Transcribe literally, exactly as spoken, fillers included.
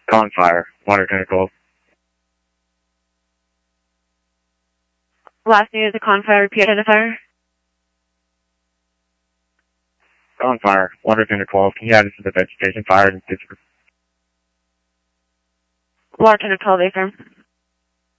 On fire. Water chemical. Last name is a con fire. Repeat identifier. On fire. Water chemical. Can you add this to the vegetation fire? Water twelve, affirm.